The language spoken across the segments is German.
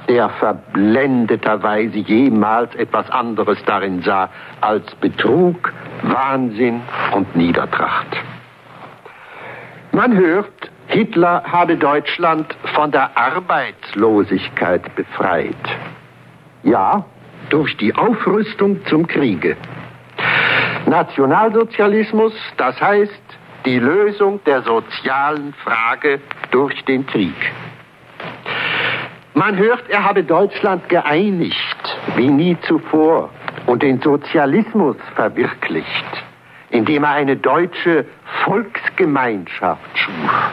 der verblendeterweise jemals etwas anderes darin sah als Betrug, Wahnsinn und Niedertracht. Man hört, Hitler habe Deutschland von der Arbeitslosigkeit befreit. Ja, durch die Aufrüstung zum Kriege. Nationalsozialismus, das heißt die Lösung der sozialen Frage durch den Krieg. Man hört, er habe Deutschland geeinigt, wie nie zuvor, und den Sozialismus verwirklicht, indem er eine deutsche Volksgemeinschaft schuf.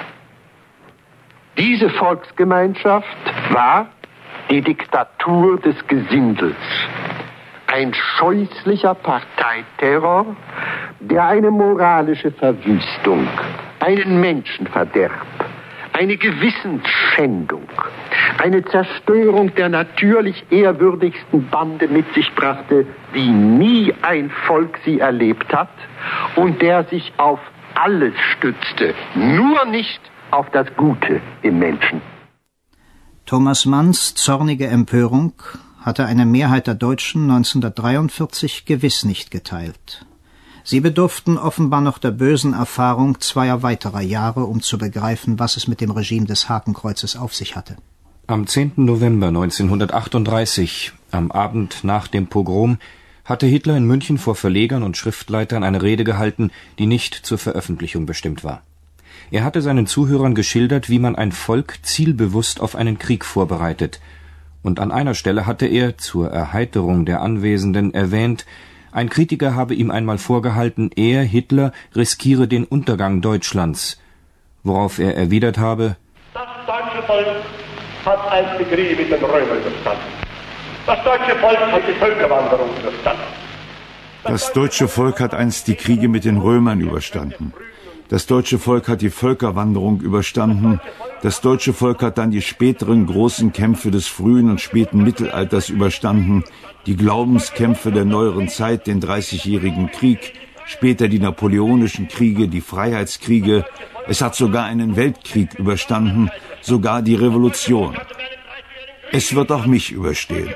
Diese Volksgemeinschaft war die Diktatur des Gesindels. Ein scheußlicher Parteiterror, der eine moralische Verwüstung, einen Menschenverderb, eine Gewissensschändung, eine Zerstörung der natürlich ehrwürdigsten Bande mit sich brachte, wie nie ein Volk sie erlebt hat, und der sich auf alles stützte, nur nicht auf das Gute im Menschen. Thomas Manns zornige Empörung hatte eine Mehrheit der Deutschen 1943 gewiss nicht geteilt. Sie bedurften offenbar noch der bösen Erfahrung 2 weiterer Jahre, um zu begreifen, was es mit dem Regime des Hakenkreuzes auf sich hatte. Am 10. November 1938, am Abend nach dem Pogrom, hatte Hitler in München vor Verlegern und Schriftleitern eine Rede gehalten, die nicht zur Veröffentlichung bestimmt war. Er hatte seinen Zuhörern geschildert, wie man ein Volk zielbewusst auf einen Krieg vorbereitet, und an einer Stelle hatte er, zur Erheiterung der Anwesenden, erwähnt, ein Kritiker habe ihm einmal vorgehalten, er, Hitler, riskiere den Untergang Deutschlands, worauf er erwidert habe: Das deutsche Volk hat einst die Kriege mit den Römern überstanden. Das deutsche Volk hat die Völkerwanderung überstanden. Das deutsche Volk hat einst die Kriege mit den Römern überstanden. Das deutsche Volk hat die Völkerwanderung überstanden. Das deutsche Volk hat dann die späteren großen Kämpfe des frühen und späten Mittelalters überstanden, die Glaubenskämpfe der neueren Zeit, den 30-jährigen Krieg, später die napoleonischen Kriege, die Freiheitskriege. Es hat sogar einen Weltkrieg überstanden, sogar die Revolution. Es wird auch mich überstehen.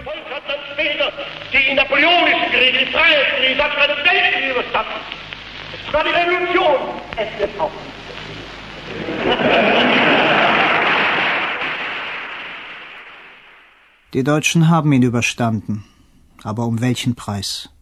Die napoleonischen Kriege, die Freiheitskriege, das hat einen Weltkrieg überstanden. Es war die Revolution. Es wird auch. Die Deutschen haben ihn überstanden. Aber um welchen Preis?